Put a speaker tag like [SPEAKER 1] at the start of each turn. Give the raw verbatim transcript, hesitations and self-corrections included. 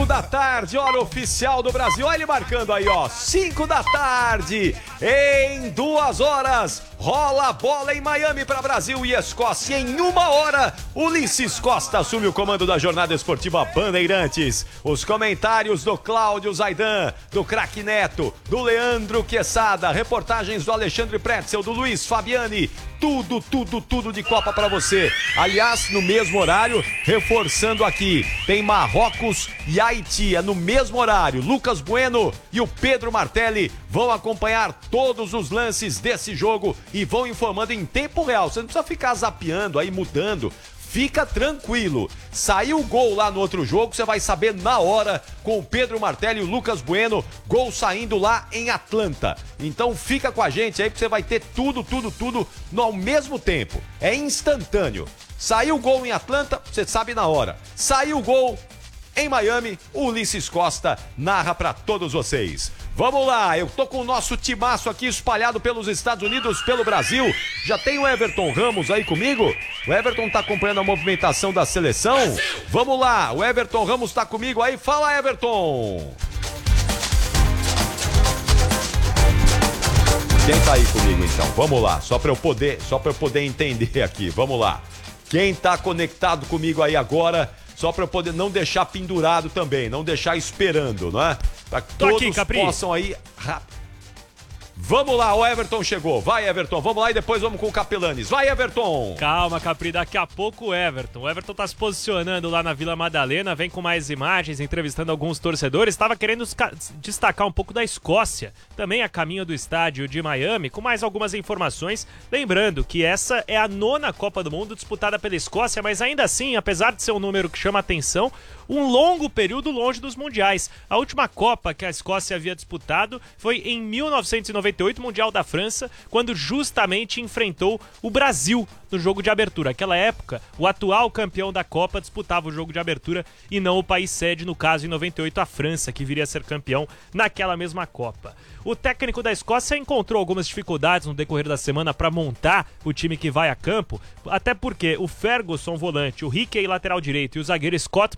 [SPEAKER 1] cinco da tarde, hora oficial do Brasil. Olha ele marcando aí, ó. cinco da tarde. Em duas horas, rola a bola em Miami para Brasil e Escócia. Em uma hora, Ulisses Costa assume o comando da jornada esportiva Bandeirantes. Os comentários do Cláudio Zaidan, do Craque Neto, do Leandro Quesada, reportagens do Alexandre Pretzel, do Luiz Fabiani. Tudo, tudo, tudo de Copa para você. Aliás, no mesmo horário, reforçando aqui, tem Marrocos e Haiti, é no mesmo horário. Lucas Bueno e o Pedro Martelli vão acompanhar todos os lances desse jogo e vão informando em tempo real. Você não precisa ficar zapeando aí, mudando. Fica tranquilo. Saiu o gol lá no outro jogo, você vai saber na hora com o Pedro Martelli e o Lucas Bueno, gol saindo lá em Atlanta. Então fica com a gente aí que você vai ter tudo, tudo, tudo no, ao mesmo tempo. É instantâneo. Saiu o gol em Atlanta, você sabe na hora. Saiu o gol em Miami, o Ulisses Costa narra para todos vocês. Vamos lá, eu tô com o nosso timaço aqui espalhado pelos Estados Unidos, pelo Brasil. Já tem o Everton Ramos aí comigo? O Everton tá acompanhando a movimentação da seleção? Vamos lá, o Everton Ramos tá comigo aí. Fala, Everton! Quem tá aí comigo então? Vamos lá, só para eu poder, só para eu poder entender aqui. Vamos lá. Quem tá conectado comigo aí agora? Só para eu poder não deixar pendurado também, não deixar esperando, não é? Para que todos aqui, possam aí... Vamos lá, o Everton chegou. Vai, Everton, vamos lá e depois vamos com o Capelanes. Vai, Everton!
[SPEAKER 2] Calma, Capri, daqui a pouco o Everton. O Everton tá se posicionando lá na Vila Madalena, vem com mais imagens, entrevistando alguns torcedores. Estava querendo destacar um pouco da Escócia, também a caminho do estádio de Miami, com mais algumas informações. Lembrando que essa é a nona Copa do Mundo disputada pela Escócia, mas ainda assim, apesar de ser um número que chama atenção, um longo período longe dos mundiais. A última Copa que a Escócia havia disputado foi em mil novecentos e noventa e oito, Mundial da França, quando justamente enfrentou o Brasil no jogo de abertura. Naquela época, o atual campeão da Copa disputava o jogo de abertura e não o país sede, no caso em noventa e oito a França, que viria a ser campeão naquela mesma Copa. O técnico da Escócia encontrou algumas dificuldades no decorrer da semana para montar o time que vai a campo, até porque o Ferguson volante, o Hickey lateral direito e o zagueiro Scott